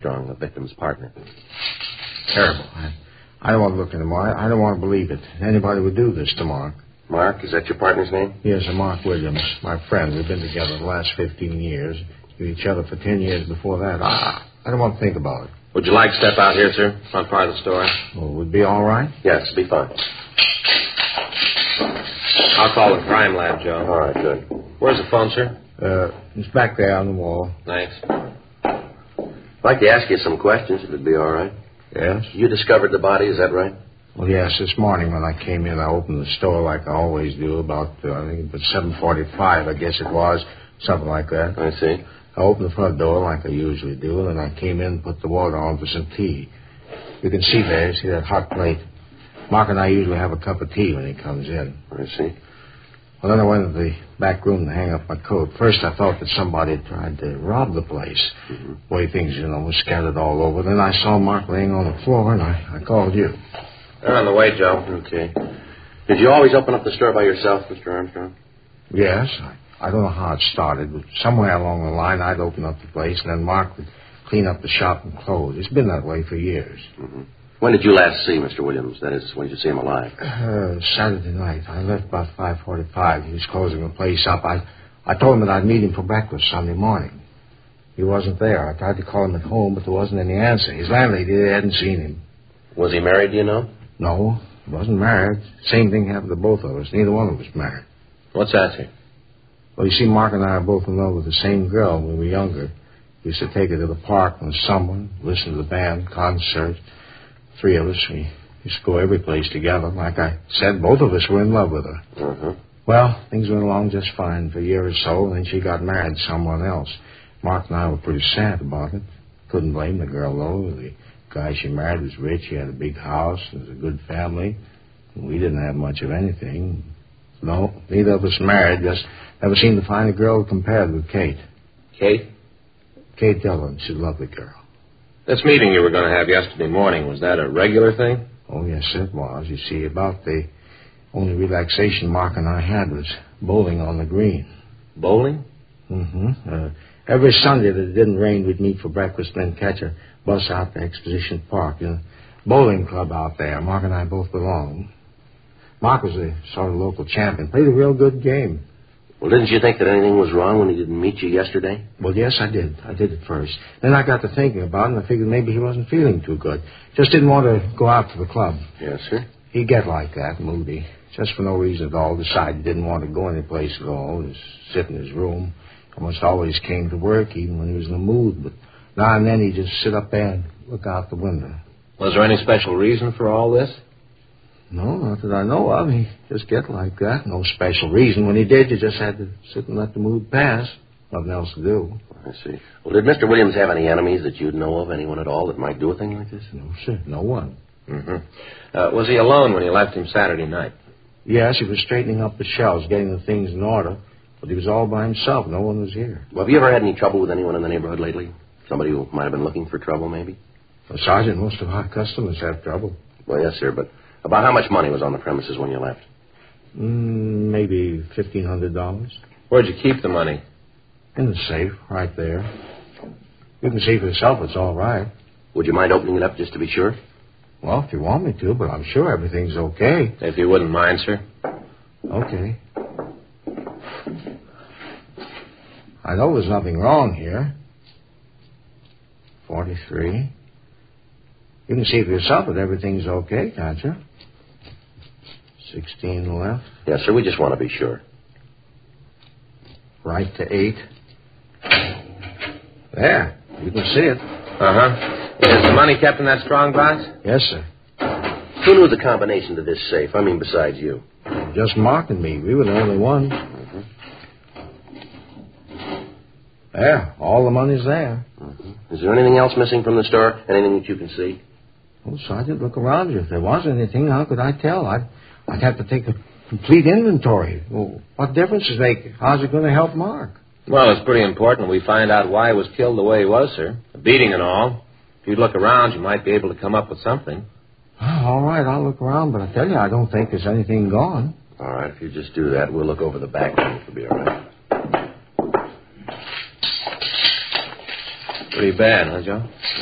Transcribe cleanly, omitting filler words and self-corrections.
Armstrong, the victim's partner. Terrible. I don't want to look anymore. I don't want to believe it. Anybody would do this to Mark. Mark, is that your partner's name? Yes, Mark Williams, my friend. We've been together the last 15 years. Knew each other for 10 years before that. I don't want to think about it. Would you like to step out here, sir? Front part of the store? Well, would it be all right? Yes, be fine. I'll call the crime lab, Joe. All right, good. Where's the phone, sir? It's back there on the wall. Thanks. I'd like to ask you some questions, if it'd be all right. Yes? You discovered the body, is that right? Well, yes, this morning when I came in, I opened the store like I always do, about, I think it was 7:45, I guess it was, something like that. I see. I opened the front door like I usually do, and then I came in and put the water on for some tea. You can see there, you see that hot plate? Mark and I usually have a cup of tea when he comes in. I see. Well, then I went to the back room to hang up my coat. First, I thought that somebody had tried to rob the place. Mm-hmm. The way things, were scattered all over. Then I saw Mark laying on the floor, and I called you. They're on the way, Joe. Okay. Did you always open up the store by yourself, Mr. Armstrong? Yes. I don't know how it started, but somewhere along the line, I'd open up the place, and then Mark would clean up the shop and close. It's been that way for years. Mm-hmm. When did you last see Mr. Williams? That is, when did you see him alive? Saturday night. I left about 5:45. He was closing the place up. I told him that I'd meet him for breakfast Sunday morning. He wasn't there. I tried to call him at home, but there wasn't any answer. His landlady hadn't seen him. Was he married, do you know? No, he wasn't married. Same thing happened to both of us. Neither one of us married. What's that, sir? Well, you see, Mark and I are both in love with the same girl when we were younger. We used to take her to the park in the summer, listen to the band, concerts. Three of us, we used to go every place together. Like I said, both of us were in love with her. Uh-huh. Well, things went along just fine for a year or so, and then she got married to someone else. Mark and I were pretty sad about it. Couldn't blame the girl, though. The guy she married was rich. He had a big house. It was a good family. We didn't have much of anything. No, neither of us married. Just never seemed to find a girl compared with Kate. Kate? Kate Dillon. She's a lovely girl. This meeting you were going to have yesterday morning, was that a regular thing? Oh, yes, it was. You see, about the only relaxation Mark and I had was bowling on the green. Bowling? Mm-hmm. Every Sunday that it didn't rain, we'd meet for breakfast and then catch a bus out to Exposition Park. Bowling club out there. Mark and I both belonged. Mark was a sort of local champion. Played a real good game. Well, didn't you think that anything was wrong when he didn't meet you yesterday? Well, yes, I did. I did at first. Then I got to thinking about it, and I figured maybe he wasn't feeling too good. Just didn't want to go out to the club. Yes, sir. He'd get like that, moody. Just for no reason at all. Decided he didn't want to go anyplace at all. Just sit in his room. Almost always came to work, even when he was in the mood. But now and then he'd just sit up there and look out the window. Was there any special reason for all this? No, not that I know of. He just get like that. No special reason. When he did, you just had to sit and let the mood pass. Nothing else to do. I see. Well, did Mr. Williams have any enemies that you'd know of? Anyone at all that might do a thing like this? No, sir. No one. Mm-hmm. Was he alone when you left him Saturday night? Yes, he was straightening up the shelves, getting the things in order. But he was all by himself. No one was here. Well, have you ever had any trouble with anyone in the neighborhood lately? Somebody who might have been looking for trouble, maybe? Well, Sergeant, most of our customers have trouble. Well, yes, sir, but about how much money was on the premises when you left? Maybe $1,500. Where'd you keep the money? In the safe, right there. You can see for yourself it's all right. Would you mind opening it up just to be sure? Well, if you want me to, but I'm sure everything's okay. If you wouldn't mind, sir. Okay. I know there's nothing wrong here. 43. You can see for yourself that everything's okay, can't you? 16 left. Yes, sir, we just want to be sure. Right to 8. There, you can see it. Uh-huh. Is the money kept in that strong box? Yes, sir. Who knew the combination to this safe? I mean, besides you. Just Mark and me. We were the only one. Mm-hmm. There, all the money's there. Mm-hmm. Is there anything else missing from the store? Anything that you can see? Well, Sergeant, look around you. If there was anything, how could I tell? I'd have to take a complete inventory. Well, what difference does it make? How's it going to help Mark? Well, it's pretty important we find out why he was killed the way he was, sir. The beating and all. If you'd look around, you might be able to come up with something. All right, I'll look around, but I tell you, I don't think there's anything gone. All right, if you just do that, we'll look over the back room. It'll be all right. Pretty bad, huh, Joe?